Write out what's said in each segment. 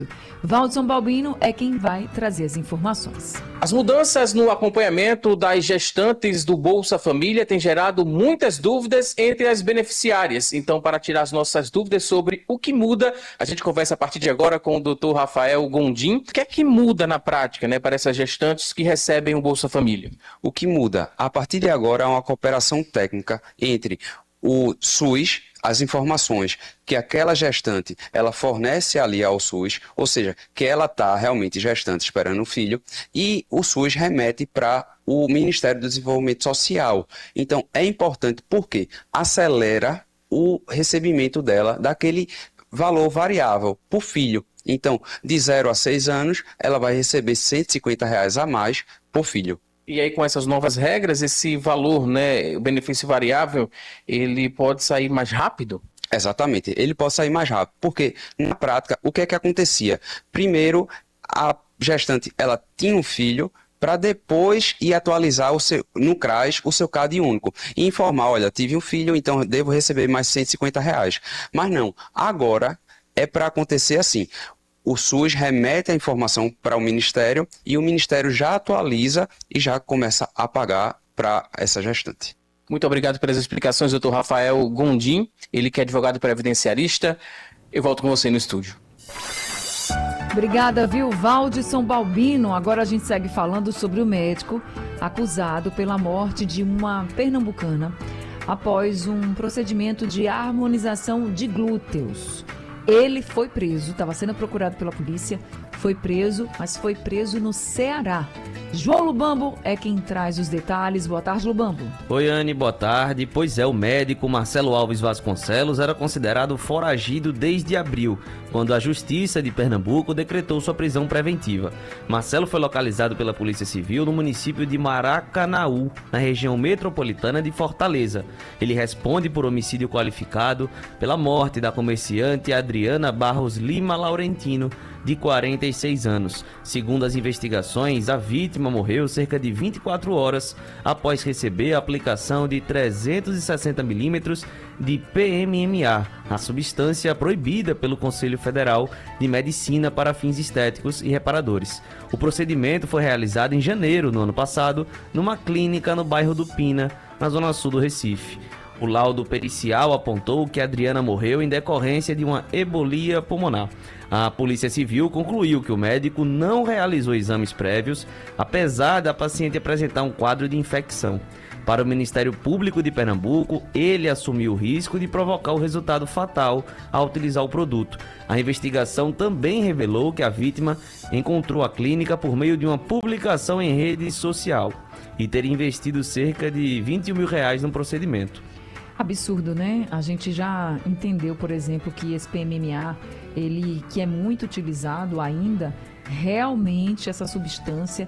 Valdson Balbino é quem vai trazer as informações. As mudanças no acompanhamento das gestantes do Bolsa Família têm gerado muitas dúvidas entre as beneficiárias. Então, para tirar as nossas dúvidas sobre o que muda, a gente conversa a partir de agora com o Dr. Rafael Gondim. O que é que muda na prática, para essas gestantes que recebem o Bolsa Família? O que muda, a partir de agora, é uma cooperação técnica entre o SUS, as informações que aquela gestante ela fornece ali ao SUS, ou seja, que ela está realmente gestante esperando um filho, e o SUS remete para o Ministério do Desenvolvimento Social. Então, é importante porque acelera o recebimento dela daquele valor variável por filho. Então, de 0 a 6 anos, ela vai receber R$150 a mais por filho. E aí, com essas novas regras, esse valor, o benefício variável, ele pode sair mais rápido? Exatamente, ele pode sair mais rápido, porque na prática, o que é que acontecia? Primeiro, a gestante, ela tinha um filho, para depois ir atualizar no CRAS o seu CAD único. E informar, olha, tive um filho, então devo receber mais R$150. Mas não, agora é para acontecer assim. O SUS remete a informação para o Ministério e o Ministério já atualiza e já começa a pagar para essa gestante. Muito obrigado pelas explicações, doutor Rafael Gondim, ele que é advogado previdenciarista. Eu volto com você no estúdio. Obrigada, viu, Valdson Balbino. Agora a gente segue falando sobre o médico acusado pela morte de uma pernambucana após um procedimento de harmonização de glúteos. Ele foi preso, estava sendo procurado pela polícia, foi preso, mas foi preso no Ceará. João Lubambo é quem traz os detalhes. Boa tarde, Lubambo. Oi, Anne, boa tarde. Pois é, o médico Marcelo Alves Vasconcelos era considerado foragido desde abril, quando a Justiça de Pernambuco decretou sua prisão preventiva. Marcelo foi localizado pela Polícia Civil no município de Maracanaú, na região metropolitana de Fortaleza. Ele responde por homicídio qualificado pela morte da comerciante Adriana Barros Lima Laurentino, de 46 anos. Segundo as investigações, a vítima morreu cerca de 24 horas após receber a aplicação de 360 milímetros de PMMA, a substância proibida pelo Conselho Federal de Medicina para fins estéticos e reparadores. O procedimento foi realizado em janeiro do ano passado, numa clínica no bairro do Pina, na zona sul do Recife. O laudo pericial apontou que Adriana morreu em decorrência de uma embolia pulmonar. A Polícia Civil concluiu que o médico não realizou exames prévios, apesar da paciente apresentar um quadro de infecção. Para o Ministério Público de Pernambuco, ele assumiu o risco de provocar o resultado fatal ao utilizar o produto. A investigação também revelou que a vítima encontrou a clínica por meio de uma publicação em rede social e ter investido cerca de R$21 mil no procedimento. Absurdo, né? A gente já entendeu, por exemplo, que esse PMMA, que é muito utilizado ainda, realmente essa substância,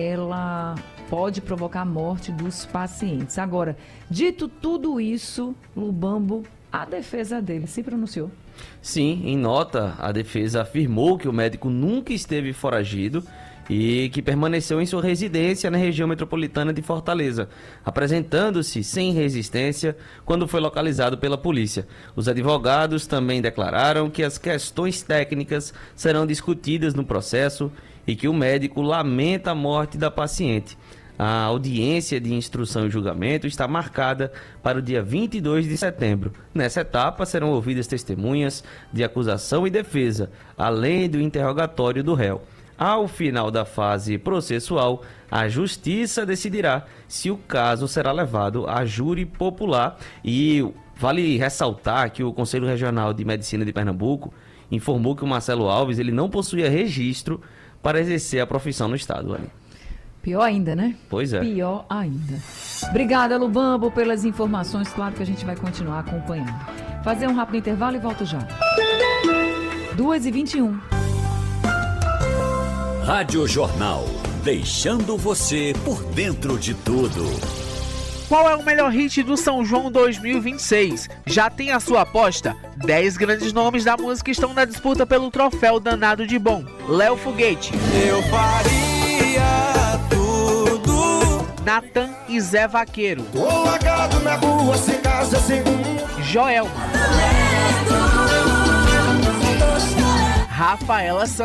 ela pode provocar a morte dos pacientes. Agora, dito tudo isso, Lubambo, a defesa dele se pronunciou. Sim, em nota, a defesa afirmou que o médico nunca esteve foragido e que permaneceu em sua residência na região metropolitana de Fortaleza, apresentando-se sem resistência quando foi localizado pela polícia. Os advogados também declararam que as questões técnicas serão discutidas no processo e que o médico lamenta a morte da paciente. A audiência de instrução e julgamento está marcada para o dia 22 de setembro. Nessa etapa serão ouvidas testemunhas de acusação e defesa, além do interrogatório do réu. Ao final da fase processual, a Justiça decidirá se o caso será levado a júri popular. E vale ressaltar que o Conselho Regional de Medicina de Pernambuco informou que o Marcelo Alves ele não possuía registro para exercer a profissão no estado. Ali. Pior ainda, né? Pois é. Pior ainda. Obrigada, Lubambo, pelas informações. Claro que a gente vai continuar acompanhando. Fazer um rápido intervalo e volto já. 2h21. Rádio Jornal, deixando você por dentro de tudo. Qual é o melhor hit do São João 2026? Já tem a sua aposta? 10 grandes nomes da música estão na disputa pelo troféu Danado de Bom. Léo Foguete, Eu faria tudo. Natan e Zé Vaqueiro, Tô largado na rua, sem casa, sem rumo. Joelma, Rafaela Santos.